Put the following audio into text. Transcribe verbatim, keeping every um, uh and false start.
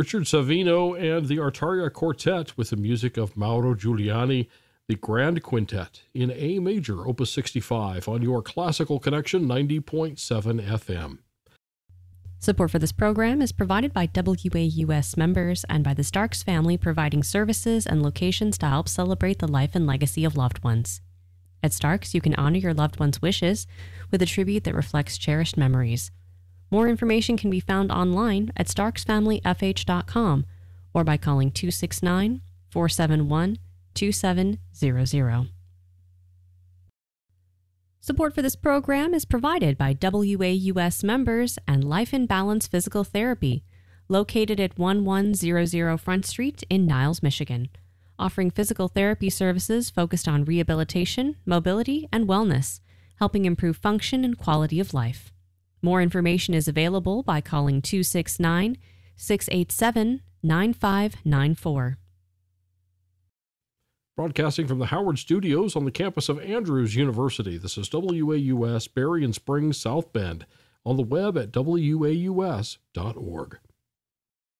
Richard Savino and the Artaria Quartet with the music of Mauro Giuliani, the Grand Quintet in A major, Opus sixty-five, on your Classical Connection ninety point seven F M. Support for this program is provided by W A U S members and by the Starks family, providing services and locations to help celebrate the life and legacy of loved ones. At Starks, you can honor your loved one's wishes with a tribute that reflects cherished memories. More information can be found online at starks family f h dot com or by calling two six nine, four seven one, two seven zero zero. Support for this program is provided by W A U S members and Life in Balance Physical Therapy, located at eleven hundred Front Street in Niles, Michigan, offering physical therapy services focused on rehabilitation, mobility, and wellness, helping improve function and quality of life. More information is available by calling two six nine, six eight seven, nine five nine four. Broadcasting from the Howard Studios on the campus of Andrews University, this is W A U S, Berrien Springs, South Bend, on the web at w a u s dot org.